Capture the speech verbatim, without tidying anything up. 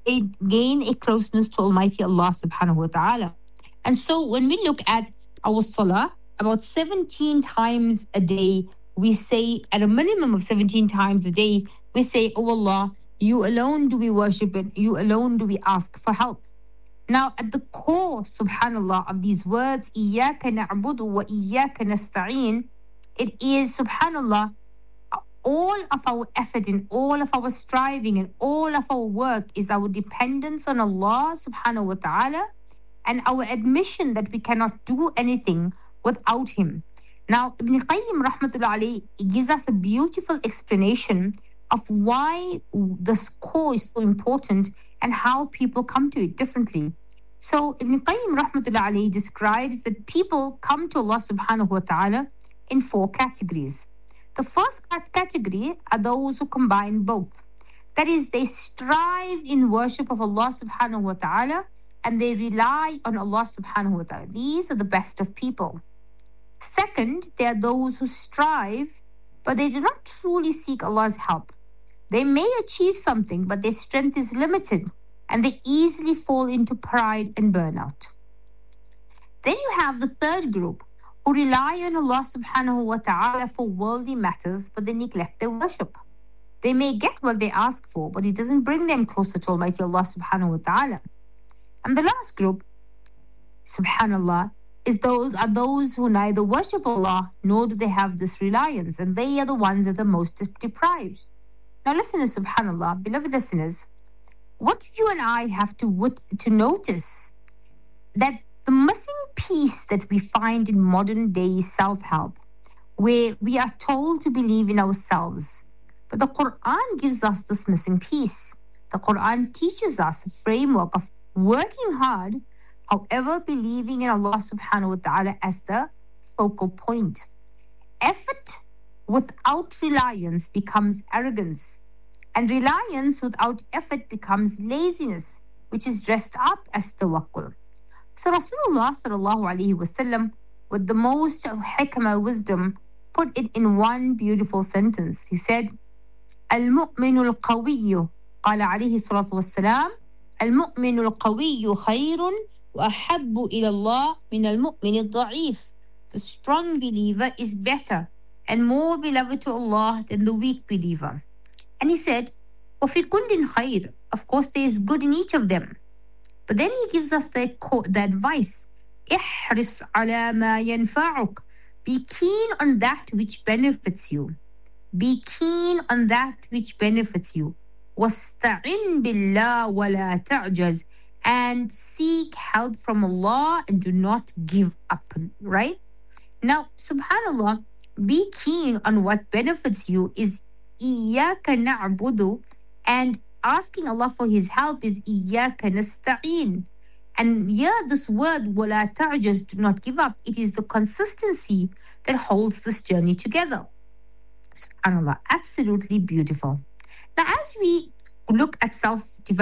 gain, gain a closeness to Almighty Allah subhanahu wa ta'ala. And so when we look at our salah, about seventeen times a day, we say, at a minimum of seventeen times a day, we say, "Oh Allah, you alone do we worship and you alone do we ask for help." Now, at the core, subhanallah, of these words, إِيَّاكَ نَعْبُدُ وَإِيَّاكَ نَسْتَعِينُ, it is, subhanallah, all of our effort and all of our striving and all of our work is our dependence on Allah subhanahu wa ta'ala and our admission that we cannot do anything without Him. Now, Ibn Qayyim rahmatullah alayhi gives us a beautiful explanation of why this core is so important and how people come to it differently. So Ibn Qayyim rahmatullah alayhi describes that people come to Allah subhanahu wa ta'ala in four categories. The first category are those who combine both. That is, they strive in worship of Allah subhanahu wa ta'ala and they rely on Allah subhanahu wa ta'ala. These are the best of people. Second, there are those who strive, but they do not truly seek Allah's help. They may achieve something, but their strength is limited and they easily fall into pride and burnout. Then you have the third group who rely on Allah subhanahu wa ta'ala for worldly matters, but they neglect their worship. They may get what they ask for, but it doesn't bring them closer to Almighty Allah subhanahu wa ta'ala. And the last group, subhanallah, is those are those who neither worship Allah nor do they have this reliance, and they are the ones that are most deprived. Now listeners, subhanallah, beloved listeners, what you and I have to wit- to notice that the missing piece that we find in modern day self-help, where we are told to believe in ourselves, but the Quran gives us this missing piece. The Quran teaches us a framework of working hard, however, believing in Allah subhanahu wa ta'ala as the focal point. Effort without reliance becomes arrogance, and reliance without effort becomes laziness, which is dressed up as tawakkul. So Rasulullah sallallahu alaihi wasallam, with the most hikmah wisdom, put it in one beautiful sentence. He said, "Al-mu'minu al-qawiyyu," قال عليه الصلاة والسلام, "Al-mu'minu al-qawiyyu khayrun wa ahabbu ila Allah min al-mu'min al-da'if." The strong believer is better and more beloved to Allah than the weak believer. And he said, وَفِي كُلٍّ خَيْرٍ. Of course, there is good in each of them. But then he gives us the, the advice, احرص على ما ينفعك. Be keen on that which benefits you. Be keen on that which benefits you. وَاسْتَعِنْ بِاللَّهِ وَلَا تَعْجَزْ. And seek help from Allah and do not give up. Right? Now, subhanallah, be keen on what benefits you is إِيَّاكَ نَعْبُدُ, and asking Allah for His help is إِيَّاكَ نَسْتَعِينُ. And here this word وَلَا تَعْجَزْ, do not give up, it is the consistency that holds this journey together. SubhanAllah, absolutely beautiful. Now as we look at self-development,